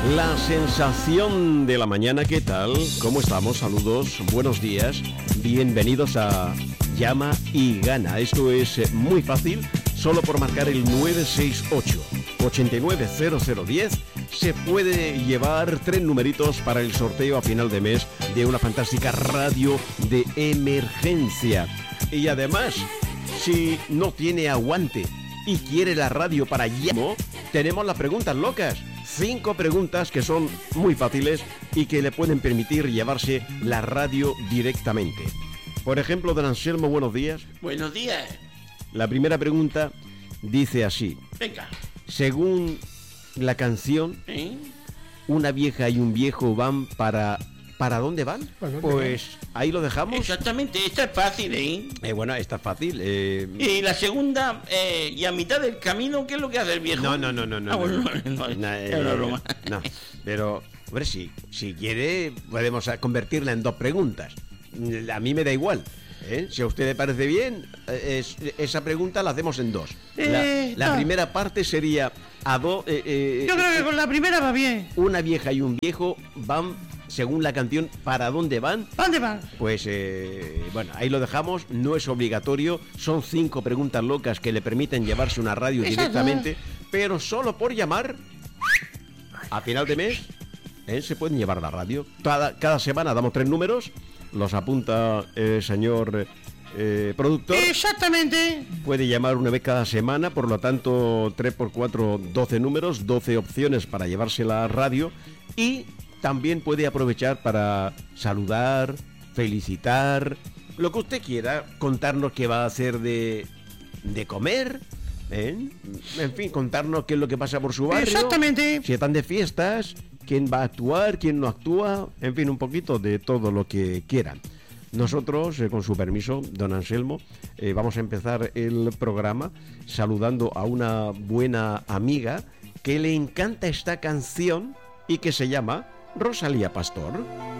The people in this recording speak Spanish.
La sensación de la mañana, ¿qué tal? ¿Cómo estamos? Saludos, buenos días. Bienvenidos a Llama y Gana. Esto es muy fácil, solo por marcar el 968-890010 se puede llevar 3 numeritos para el sorteo a final de mes de una fantástica radio de emergencia. Y además, si no tiene aguante y quiere la radio para llamo, tenemos las preguntas locas. 5 preguntas que son muy fáciles y que le pueden permitir llevarse la radio directamente. Por ejemplo, don Anselmo, buenos días. Buenos días. La primera pregunta dice así. Venga. Según la canción, una vieja y un viejo van para... ¿Para dónde van? Pues ahí lo dejamos. Exactamente, esta es fácil, ¿eh? Bueno, esta es fácil. Y la segunda, y a mitad del camino, ¿qué es lo que hace el viejo? No. Bueno, no, es una broma. No, pero, hombre, si quiere, podemos convertirla en 2 preguntas. A mí me da igual. Si a usted le parece bien, esa pregunta la hacemos en 2. La primera parte sería... Yo creo que con la primera va bien. Una vieja y un viejo van... Según la canción, ¿para dónde van? ¿Dónde van? Pues, bueno, ahí lo dejamos. No es obligatorio. Son 5 preguntas locas que le permiten llevarse una radio directamente. Pero solo por llamar, a final de mes, se pueden llevar la radio. Cada semana damos 3 números. Los apunta el señor productor. Exactamente. Puede llamar una vez cada semana. Por lo tanto, 3 por 4, 12 números, 12 opciones para llevarse la radio. Y... también puede aprovechar para saludar, felicitar, lo que usted quiera, contarnos qué va a hacer de comer, en fin, contarnos qué es lo que pasa por su barrio. Exactamente. Si están de fiestas, quién va a actuar, quién no actúa, en fin, un poquito de todo lo que quieran. Nosotros, con su permiso, don Anselmo, vamos a empezar el programa saludando a una buena amiga que le encanta esta canción y que se llama... Rosalía Pastor.